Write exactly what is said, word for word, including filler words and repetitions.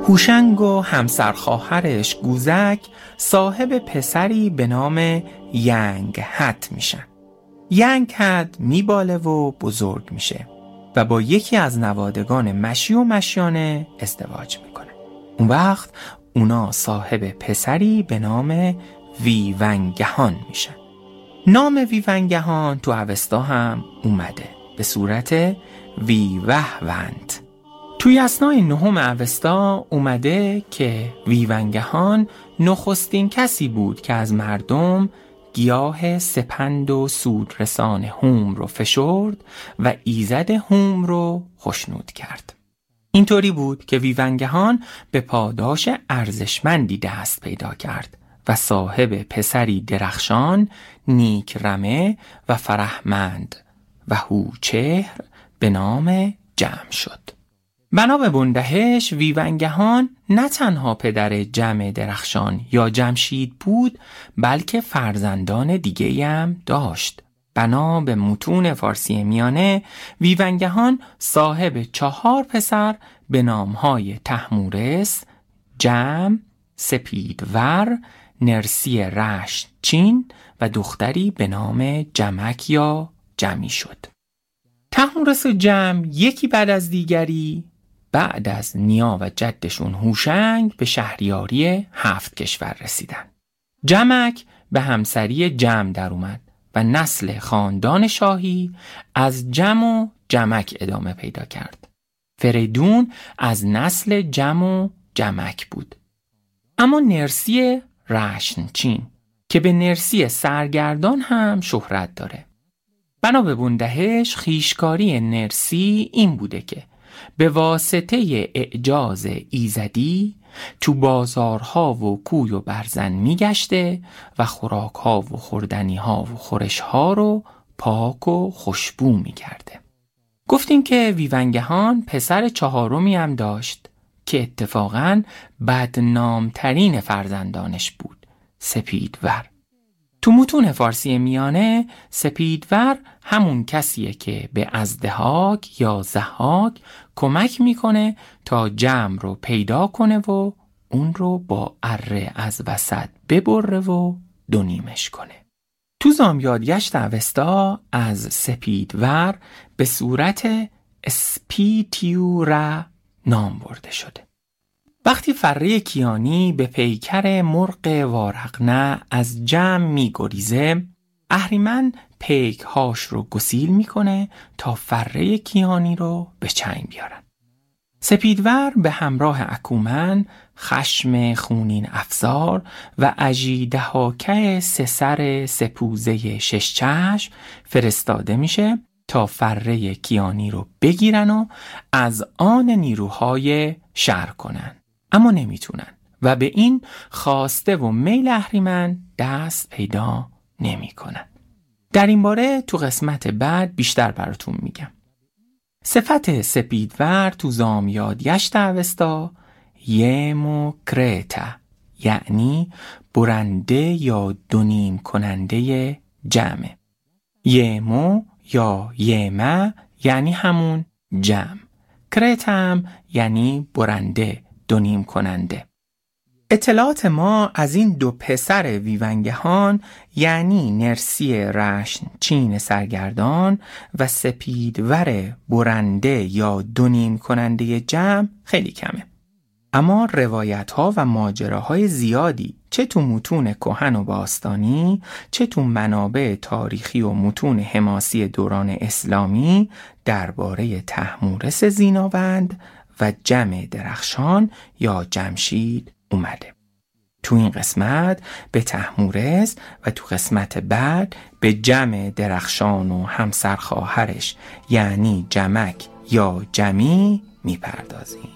هوشنگ و همسرخواهرش گوزک صاحب پسری به نام ینگ هت میشن. ینگ هت میباله و بزرگ میشه و با یکی از نوادگان مشی و مشیانه ازدواج میکنه. اون وقت اونا صاحب پسری به نام ویونگهان میشن. نام ویونگهان تو اوستا هم اومده به صورت ویوهوند. توی اسنای نهم اوستا اومده که ویونگهان نخستین کسی بود که از مردم گیاه سپند و سودرسان هوم رو فشرد و ایزد هوم رو خشنود کرد. اینطوری بود که ویونگهان به پاداش ارزشمندی دست پیدا کرد و صاحب پسری درخشان، نیک رمه و فرهمند و هوچهر به نام جمع شد. بنا به بندهش ویونگهان نه تنها پدر جمع درخشان یا جمشید بود، بلکه فرزندان دیگه هم داشت. بنا به متون فارسی میانه ویونگهان صاحب چهار پسر به نامهای طهمورث، جمع، سپیدور، نرسی رشت چین و دختری به نام جمک یا جمی شد. طهمورث و جمع یکی بعد از دیگری بعد از نیا و جدشون هوشنگ به شهریاری هفت کشور رسیدن. جمک به همسری جمع در اومد و نسل خاندان شاهی از جمع و جمک ادامه پیدا کرد. فریدون از نسل جمع و جمک بود. اما نرسی رشنچین که به نرسی سرگردان هم شهرت داره. بنا به بندهش خویشکاری نرسی این بوده که به واسطه اعجاز ایزدی تو بازارها و کوی و برزن میگشته و خوراکها و خوردنیها و خورشها رو پاک و خوشبو میکرده. گفتیم که ویونگهان پسر چهارمی هم داشت که اتفاقاً بدنامترین فرزندانش بود، سپیدور. تو متون فارسی میانه سپیدور همون کسیه که به اژدهاک یا ضحاک کمک میکنه تا جمع رو پیدا کنه و اون رو با اره از وسط ببره و دونیمش کنه. تو زامیادگشت اوستا از سپیدور به صورت اسپیتیورا نام برده شده. وقتی فره کیانی به پیکر مرغ وارقنه از جمع می گریزه، اهریمن پیک هاش رو گسیل میکنه تا فره کیانی رو به چنگ بیارن. سپیدور به همراه اکومن، خشم خونین افزار و اژیدهاکه سه سر سپوزه شش چشم فرستاده میشه تا فره کیانی رو بگیرن و از آن نیروهای شر کنن. اما نمیتونن و به این خواسته و میل اهریمن دست پیدا نمی کنن. در این باره تو قسمت بعد بیشتر براتون میگم. صفت سپیدور تو زامیادگشت اوستا یمو کرتا، یعنی برنده یا دونیم کننده جمع. یمو یا یمه یعنی همون جمع. کرتا هم یعنی برنده، دونیم کننده. اطلاعات ما از این دو پسر ویونگهان یعنی نرسی رشن چین سرگردان و سپیدور برنده یا دونیم کننده جمع خیلی کمه. اما روایت ها و ماجراهای زیادی چه تو متون کهن و باستانی، چه تو منابع تاریخی و متون حماسی دوران اسلامی درباره طهمورث زیناوند و جمع درخشان یا جمشید اومده. تو این قسمت به طهمورث و تو قسمت بعد به جمع درخشان و همسر خواهرش یعنی جمک یا جمی میپردازیم.